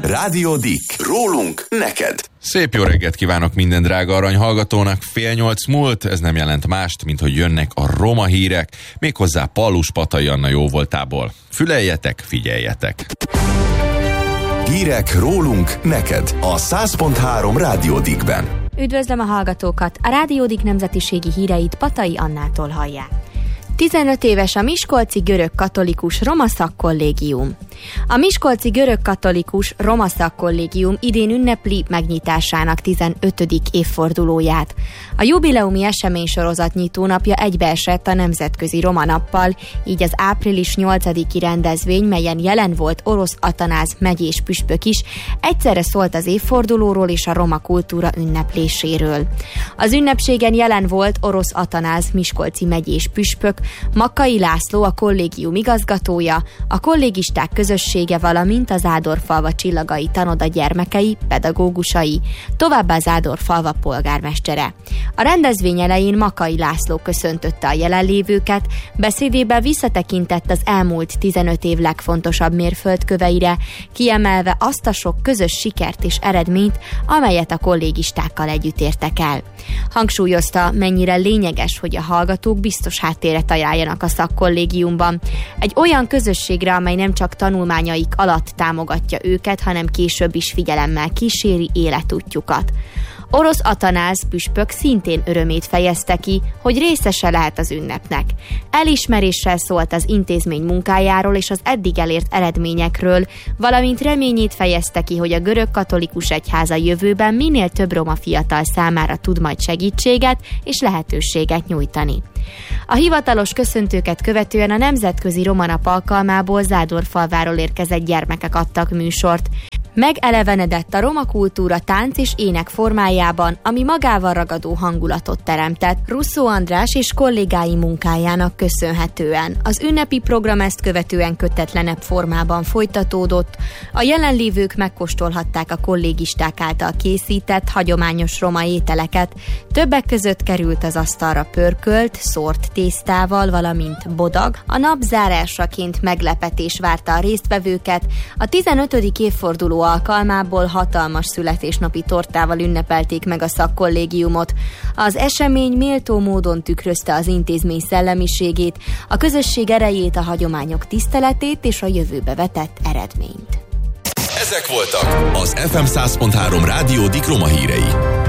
Rádió Dick. Rólunk neked. Szép jó reggelt kívánok minden drága arany hallgatónak. 7:30 múlt, ez nem jelent mást, mint hogy jönnek a roma hírek, méghozzá Pallus Patai Anna jóvoltából. Füleljetek, figyeljetek! Hírek rólunk neked a 100.3 Rádió Dickben. Üdvözlöm a hallgatókat! A Rádió Dick nemzetiségi híreit Patai Annától hallják. 15 éves a Miskolci Görög-katolikus Roma Szakkollégium. A Miskolci Görög-katolikus Roma Szakkollégium idén ünnepli megnyitásának 15. évfordulóját. A jubileumi eseménysorozat nyitónapja egybeesett a Nemzetközi Roma Nappal, így az április 8-i rendezvény, melyen jelen volt Orosz Atanáz megyés püspök is, egyszerre szólt az évfordulóról és a roma kultúra ünnepléséről. Az ünnepségen jelen volt Orosz Atanáz miskolci megyés püspök, Makkai László, a kollégium igazgatója, a kollégisták közössége, valamint az Zádorfalva Csillagai Tanoda gyermekei, pedagógusai, továbbá Zádorfalva polgármestere. A rendezvény elején Makkai László köszöntötte a jelenlévőket, beszédében visszatekintett az elmúlt 15 év legfontosabb mérföldköveire, kiemelve azt a sok közös sikert és eredményt, amelyet a kollégistákkal együtt értek el. Hangsúlyozta, mennyire lényeges, hogy a hallgatók biztos háttéret ajánljanak a szakkollégiumban. Egy olyan közösségre, amely nem csak tanulmányaik alatt támogatja őket, hanem később is figyelemmel kíséri életútjukat. Orosz Atanáz püspök szintén örömét fejezte ki, hogy részese lehet az ünnepnek. Elismeréssel szólt az intézmény munkájáról és az eddig elért eredményekről, valamint reményét fejezte ki, hogy a görög-katolikus egyház a jövőben minél több roma fiatal számára tud majd segítséget és lehetőséget nyújtani. A hivatalos köszöntőket követően a Nemzetközi Roma Nap alkalmából Zádorfalváról érkezett gyermekek adtak műsort. Megelevenedett a roma kultúra tánc és ének formájában, ami magával ragadó hangulatot teremtett Russzó András és kollégái munkájának köszönhetően. Az ünnepi program ezt követően kötetlenebb formában folytatódott, a jelenlévők megkóstolhatták a kollégisták által készített hagyományos roma ételeket, többek között került az asztalra pörkölt, szórt tésztával, valamint bodag. A nap zárásaként meglepetés várta a résztvevőket, a 15. évforduló alkalmából hatalmas születésnapi tortával ünnepelték meg a szakkollégiumot. Az esemény méltó módon tükrözte az intézmény szellemiségét, a közösség erejét, a hagyományok tiszteletét és a jövőbe vetett eredményt. Ezek voltak az FM 100.3 Rádió Dick roma hírei.